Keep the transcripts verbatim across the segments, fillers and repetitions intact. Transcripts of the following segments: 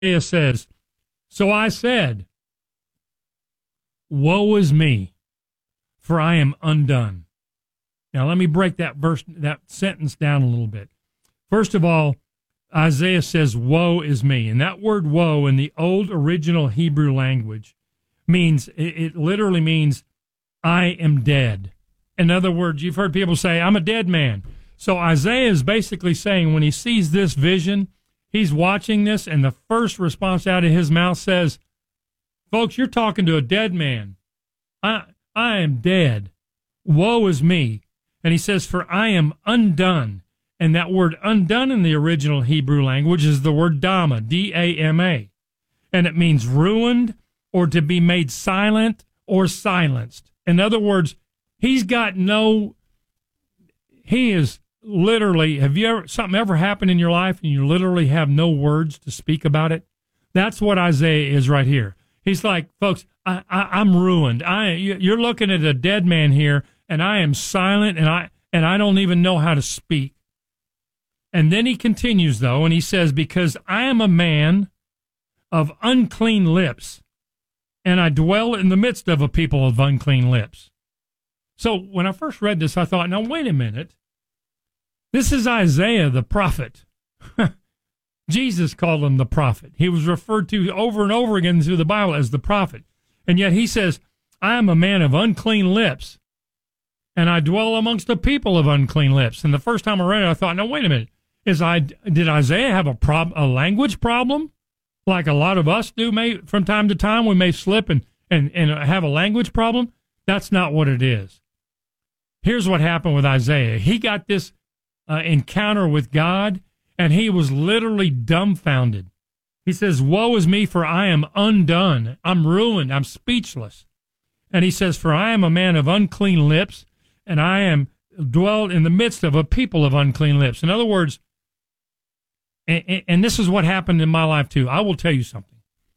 Isaiah says, "So I said, woe is me, for I am undone." Now let me break that verse, that sentence down a little bit. First of all, Isaiah says, "Woe is me," and that word "woe" in the old original Hebrew language means it, it literally means I am dead. In other words, you've heard people say, "I'm a dead man." So Isaiah is basically saying when he sees this vision, he's watching this, and the first response out of his mouth says, "Folks, you're talking to a dead man. I I am dead. Woe is me." And he says, "For I am undone." And that word undone in the original Hebrew language is the word dama, D A M A. And it means ruined or to be made silent or silenced. In other words, he's got no, he is literally, have you ever, something ever happened in your life and you literally have no words to speak about it? That's what Isaiah is right here. He's like, folks, I, I, I'm ruined. I, you're looking at a dead man here, and I am silent, and I, and I don't even know how to speak. And then he continues, though, and he says, "Because I am a man of unclean lips, and I dwell in the midst of a people of unclean lips." So when I first read this, I thought, now, wait a minute. This is Isaiah the prophet. Jesus called him the prophet. He was referred to over and over again through the Bible as the prophet. And yet he says, "I am a man of unclean lips, and I dwell amongst a people of unclean lips." And the first time I read it, I thought, now, wait a minute. Is I, did Isaiah have a prob, a language problem? Like a lot of us do may, from time to time, we may slip and, and, and have a language problem. That's not what it is. Here's what happened with Isaiah. He got this uh, encounter with God, and he was literally dumbfounded. He says, "Woe is me, for I am undone. I'm ruined. I'm speechless." And he says, "For I am a man of unclean lips, and I am dwelled in the midst of a people of unclean lips." In other words, and, and this is what happened in my life too. I will tell you something.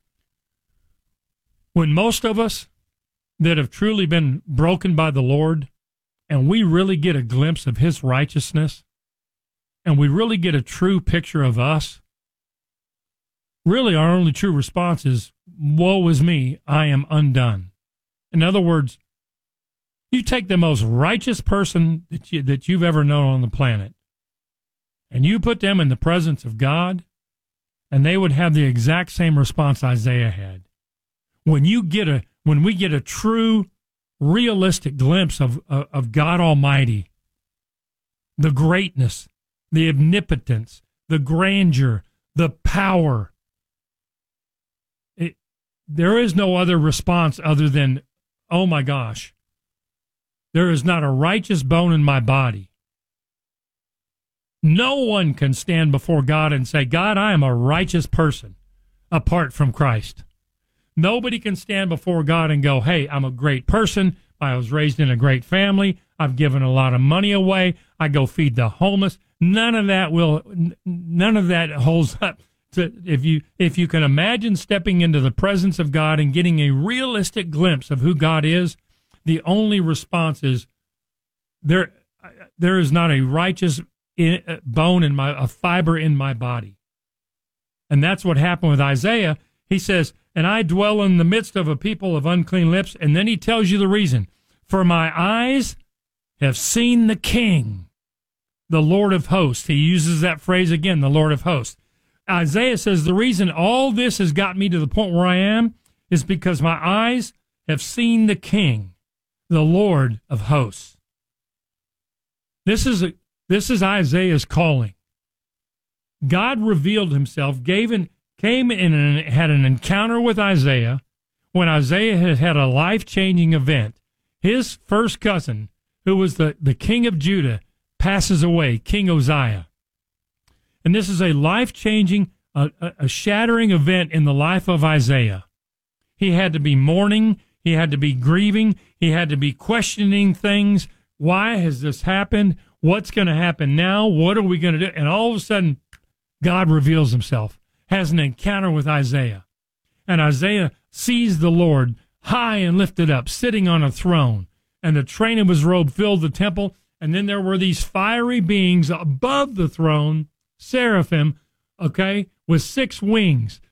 When most of us that have truly been broken by the Lord, and we really get a glimpse of his righteousness, and we really get a true picture of us, really our only true response is, "Woe is me, I am undone." In other words, you take the most righteous person that, you, that you've ever known on the planet, and you put them in the presence of God, and they would have the exact same response Isaiah had. When you get a, when we get a true, realistic glimpse of, of, of God Almighty, the greatness, the omnipotence, the grandeur, the power, it, there is no other response other than, "Oh my gosh, there is not a righteous bone in my body." No one can stand before God and say, "God, I am a righteous person," apart from Christ. Nobody can stand before God and go, "Hey, I'm a great person. I was raised in a great family. I've given a lot of money away. I go feed the homeless." None of that will, none of that holds up. To, if you, if you can imagine stepping into the presence of God and getting a realistic glimpse of who God is, the only response is, there, there is not a righteous bone in my, a fiber in my body. And that's what happened with Isaiah. He says, "And I dwell in the midst of a people of unclean lips." And then he tells you the reason. "For my eyes have seen the King, the Lord of hosts." He uses that phrase again, the Lord of hosts. Isaiah says the reason all this has got me to the point where I am is because my eyes have seen the King, the Lord of hosts. This is a, this is Isaiah's calling. God revealed himself, gave an, came in and had an encounter with Isaiah when Isaiah had had a life-changing event. His first cousin, who was the, the king of Judah, passes away, King Uzziah. And this is a life-changing, a, a, a shattering event in the life of Isaiah. He had to be mourning. He had to be grieving. He had to be questioning things. Why has this happened? What's going to happen now? What are we going to do? And all of a sudden, God reveals himself, has an encounter with Isaiah. And Isaiah sees the Lord high and lifted up, sitting on a throne. And the train of his robe filled the temple. And then there were these fiery beings above the throne, seraphim, okay, with six wings.